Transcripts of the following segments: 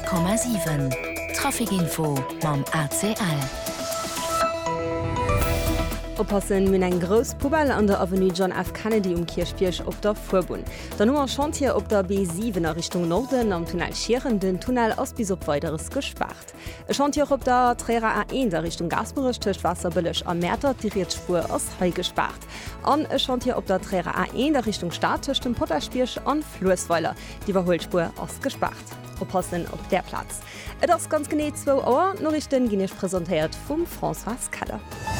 100,7 Trafikinfo mam ACL. Oppassen minn eng gros Pubal an der Avenue John F. Kennedy Kirchbierch op der Vorbun. Der Nummer Chantier op der B7 Richtung Norden am Tunnel Schieren den Tunnel ass bis op weiteres gespart. E Chantier op der Träger A1 der Richtung Gasburg Tischwasserbelech am Mäter die Rietspur ass hei gespart. An e Chantier op der Träger A1 der Richtung Staattisch dem Potterspierch an Flussweiler. Die Überholspur ass gespart. Oppassen op der Platz. Et ass ganz gené 2 Uhr Norrichten ginech präsentiert vum François Kader.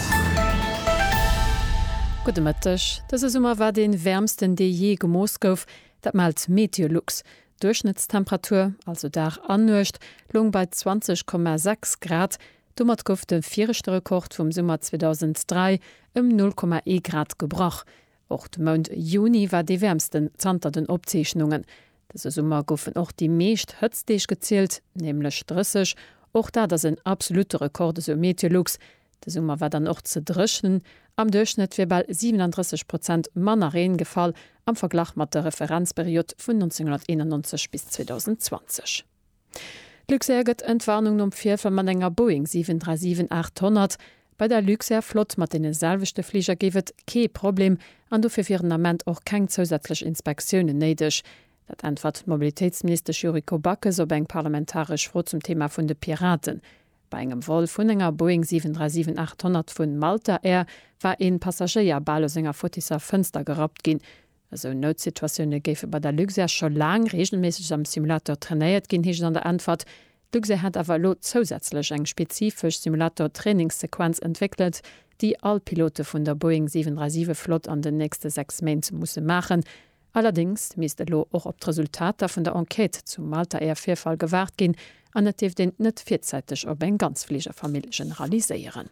Gute Mittag. Das ist immer war den wärmsten der je gemoos gouf, dat malt Meteorlux. Durchschnittstemperatur, also Dach annöcht, lung bei 20,6 Grad. Dummer gouf den 4. Rekord vom Sommer 2003 um 0,1 Grad gebrach. Auch der Monat Juni war die wärmsten zanter den Obzeichnungen. Das Sommer goufen auch die meest hötzdeich gezählt, nämlich 30. Auch da das ein absoluter Rekord so Meteorlux. Der Sommer war dann auch zu dreschen. Am Durchschnitt fir bald 37% Manner Reengefall am Verglach mat der Referenzperiode von 1991 bis 2020. Luxair gëtt Entwarnung um 4 vu man enger Boeing 737-800. Bei der Luxair Flot mat den selvechte Flieger gewet ke Problem, an du fir Firmament auch keng zusätzlich Inspektionen neidech. Dat antwort Mobilitätsminister Juriko Backes op eng parlamentarisch froh zum Thema vun de Piraten. Bei engem Vol vun enger Boeing 737-800 vun Malta Air war en Passagier ball enger Fotisser Fënster gerat ginn. Also Notsituationune géfe bei der Luxair schon lang regelmäßig am Simulator trainéiert ginn hich an der Antwort. Luxair hat awer lo zusätzlich eng spezifisch Simulator-Trainingssequenz entwickelt, die all Pilote vun der Boeing 737 Flot an den nächste 6 Monaten musse machen. Allerdings misste lo auch op d Resultater vun der Enquete zum Malta Air Vierfall gewahrt ginn, an net den net vierzeitig op eng ganzfliegerfamilie generaliseieren.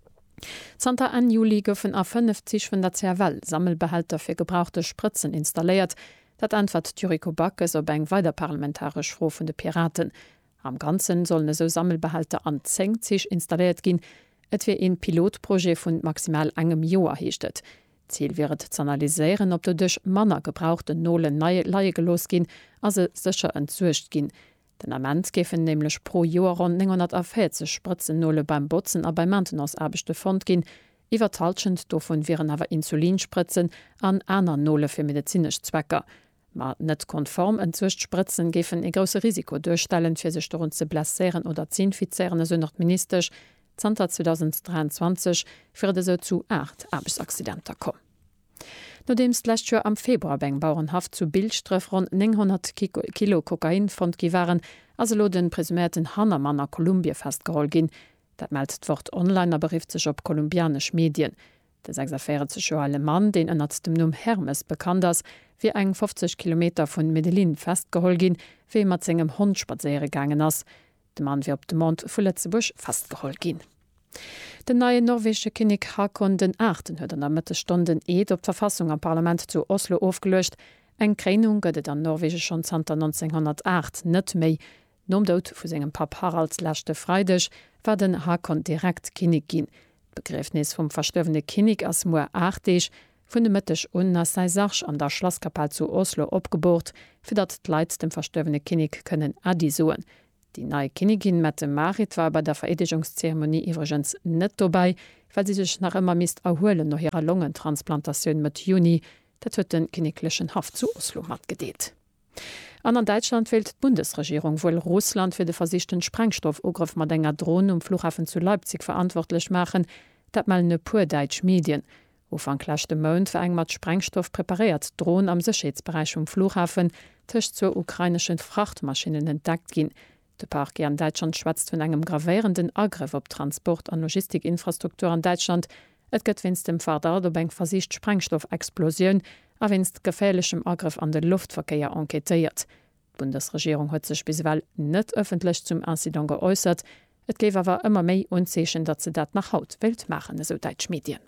Zter an Juli goufen a 50 vun der CRL Sammelbehälter fir gebrauchte Spritzen installiert, dat antwort Juriko Backes op eng weiter parlamentarisch froh vun de Piraten. Am ganzen sollen so Sammelbehälter an 10 installiert gin, et wie een Pilotproje vun maximal engem Joer hechtet. Ziel wäret zu analyseieren, ob du durch Manner gebrauchte Nolen neue Leiie gelos gin, also sicher entzucht gin. Den Amment gefen nämlich pro Jahr rund 940 Spritzen Nole beim Botzen a bei Maintenance-Arbechte Fond gin. Iwertalschend davon wären aber Insulinspritzen an einer Nole für medizinisch Zwecke. Ma net konform entzucht Spritzen gefen e große Risiko durchstellen, für sich darum zu blessieren oder zu infizieren, so noch ministerisch. 2023 würde so zu 8 Arbeitsaccidenter kommen. Nachdem es letztes Jahr am Februar beim Bauernhaft zu Bildströff rund 900 Kilo Kokain fand waren, also lo den presumierten Hannermann nach Kolumbien festgeholt gin. Das meldet Wort online, aber rief sich auf kolumbianische Medien. Der 46-jährige Mann, den unter dem Namen Hermes bekannt ist, wie eng 50 Kilometer von Medellin festgeholt gin, wie er mit seinem Hund spazieren gegangen ist. Der Mann wie op dem Mond vu Lettzebusch festgeholt gin. Den neue norwegische König Hakon den 8. huet an der Mittestunde Eed op Verfassung am Parlament zu Oslo aufgelöscht. Eng Kränung gëtt an Norwegen schon 1908 net méi. Nom Dout vu segem Pap Haralds lächte Freidech war den Hakon direkt Kinnig gin. Begriffnis vum verstöwene Kinnig ass Moer 8 vun de Mëttech un as sei Sarch an der Schlosskapelle zu Oslo opgebohrt, fir dat d'Leit dem verstöwene Kinnig kënnen adisoen. Die neue Königin Mette Marit war bei der Veredigungszeremonie übrigens nicht dabei, weil sie sich nach immer misst erholen nach ihrer Lungentransplantation mit Juni. Das wird den königlichen Haft zu Oslo mitgedeelt. An Deutschland will die Bundesregierung wohl Russland für den versicherten Sprengstoffangriff mit einer Drohne um Flughafen zu Leipzig verantwortlich machen. Das melden ein paar deutsche Medien. Anfang letzten Monat war eng mit Sprengstoff präpariert Drohnen am Sicherheitsbereich vom Flughafen zwischen zwei ukrainischen Frachtmaschinen entdeckt gin. De Park an Deutschland schwätzt vun engem gravierenden Angriff op Transport an Logistikinfrastruktur an Deutschland. Et gëtt winst dem Verdacht op eng versicht Sprengstoffexplosioun, a winst gefährlichem Angriff an den Luftverkehr enquetiert. Die Bundesregierung hat sich bisweilen net öffentlich zum Incident geäußert. Et gäbe aber immer méi unzeechen, dat ze dat nach Haut wild machen, so Deutsch Medien.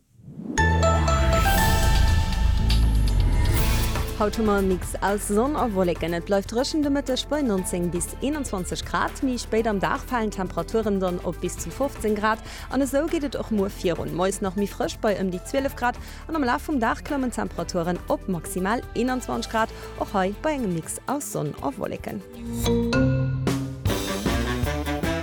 Hautmmer nix als Sonn a Wolken. Et läuft rëschen de Mittech bei 19 bis 21 Grad. Mi spät am Dach fallen Temperaturen dann op bis zu 15 Grad. An so geht et auch nur 4 und meist noch mi frisch bei die 12 Grad. Und am Lauf vom Dach klemmen Temperaturen op maximal 21 Grad. Auch heu bei engem Mix aus Sonn a Wolken.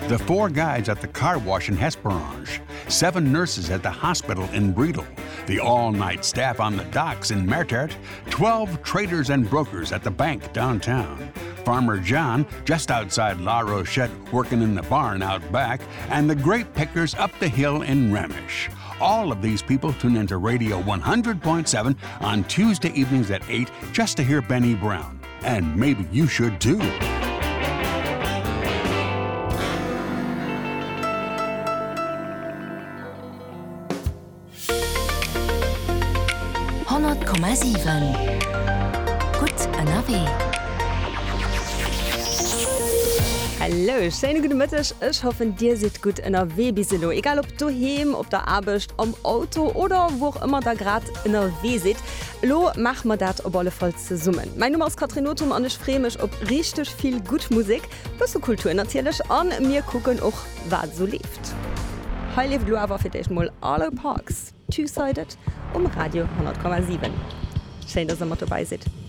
the 4 guides at the car wash in Hesperange, 7 nurses at the hospital in Bredel, the all-night staff on the docks in Mertert, 12 traders and brokers at the bank downtown, Farmer John just outside La Rochette working in the barn out back, and the grape pickers up the hill in Remish. All of these people tune into Radio 100.7 on Tuesday evenings at 8 just to hear Benny Brown. And maybe you should too. Gut NRW. Hallo, schöne gute Mittag. Ich hoffe, dir sieht gut in der Webiselo. Egal ob du heim, ob der Arbeit, am Auto oder wo auch immer da gerade in der W sieht. Lo, mach mal das auf alle Fall zusammen. Mein Name ist Katrin Notum und ich freue mich auf richtig viel gute Musik, bisschen Kultur natürlich. Und wir gucken auch, was so lebt. Heute lebt du aber für dich mal alle Parks. Two-sided Radio 100,7. Schön, dass ihr mal dabei seid.